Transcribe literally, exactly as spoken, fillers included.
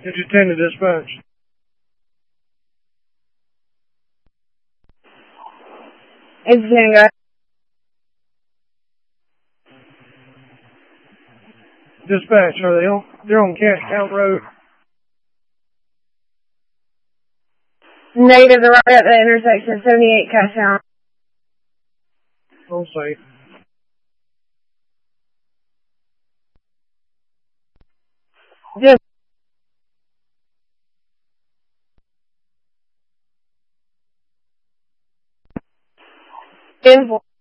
Did you tend to dispatch? It's Tango. Dispatch, are they on? They're on Cash Cow Road. Negative, they're right at the intersection, seventy-eight Cash Town. Don't say. Just ten four.